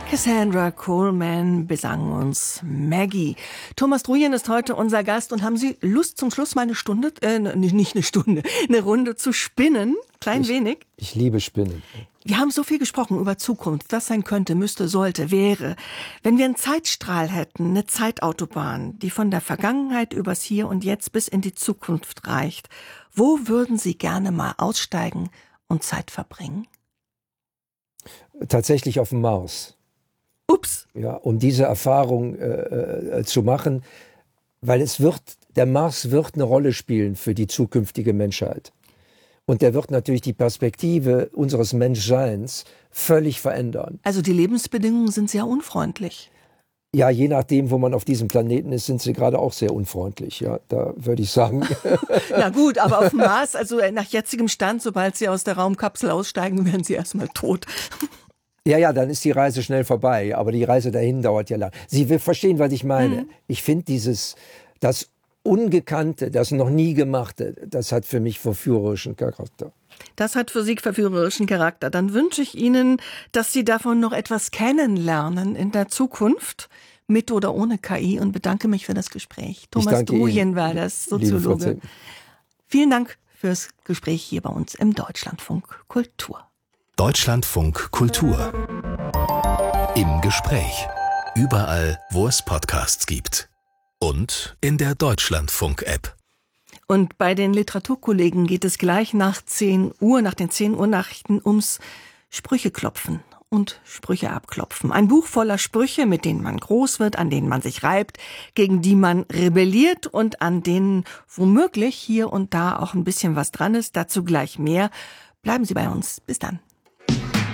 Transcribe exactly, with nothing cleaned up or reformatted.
Cassandra Coleman besang uns Maggie. Thomas Druyen ist heute unser Gast und haben Sie Lust, zum Schluss mal eine Stunde, äh, nicht eine Stunde, eine Runde zu spinnen? Klein ich, wenig? Ich liebe Spinnen. Wir haben so viel gesprochen über Zukunft, was sein könnte, müsste, sollte, wäre. Wenn wir einen Zeitstrahl hätten, eine Zeitautobahn, die von der Vergangenheit übers Hier und Jetzt bis in die Zukunft reicht, wo würden Sie gerne mal aussteigen und Zeit verbringen? Tatsächlich auf dem Mars. Ups. Ja, um diese Erfahrung äh, äh, zu machen, weil es wird, der Mars wird eine Rolle spielen für die zukünftige Menschheit. Und der wird natürlich die Perspektive unseres Menschseins völlig verändern. Also die Lebensbedingungen sind sehr unfreundlich. Ja, je nachdem, wo man auf diesem Planeten ist, sind sie gerade auch sehr unfreundlich. Ja, da würde ich sagen. Na gut, aber auf dem Mars, also nach jetzigem Stand, sobald Sie aus der Raumkapsel aussteigen, werden Sie erstmal tot. Ja, ja, dann ist die Reise schnell vorbei, aber die Reise dahin dauert ja lang. Sie will verstehen, was ich meine. Mhm. Ich finde dieses, das Ungekannte, das noch nie Gemachte, das hat für mich verführerischen Charakter. Das hat für Sie verführerischen Charakter. Dann wünsche ich Ihnen, dass Sie davon noch etwas kennenlernen in der Zukunft, mit oder ohne K I, und bedanke mich für das Gespräch. Thomas Druyen war das, Soziologe. Vielen Dank fürs Gespräch hier bei uns im Deutschlandfunk Kultur. Deutschlandfunk Kultur. Im Gespräch. Überall, wo es Podcasts gibt. Und in der Deutschlandfunk-App. Und bei den Literaturkollegen geht es gleich nach zehn Uhr, nach den zehn Uhr Nachrichten, ums Sprücheklopfen und Sprüche abklopfen. Ein Buch voller Sprüche, mit denen man groß wird, an denen man sich reibt, gegen die man rebelliert und an denen womöglich hier und da auch ein bisschen was dran ist. Dazu gleich mehr. Bleiben Sie bei uns. Bis dann.